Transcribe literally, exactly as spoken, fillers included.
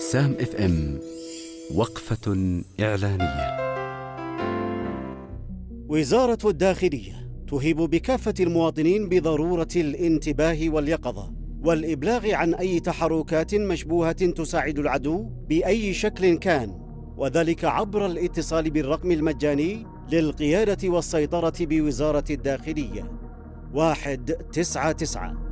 بسام اف ام. وقفة إعلانية. وزارة الداخلية تهيب بكافة المواطنين بضرورة الانتباه واليقظة والإبلاغ عن أي تحركات مشبوهة تساعد العدو بأي شكل كان، وذلك عبر الاتصال بالرقم المجاني للقيادة والسيطرة بوزارة الداخلية واحد تسعة تسعة.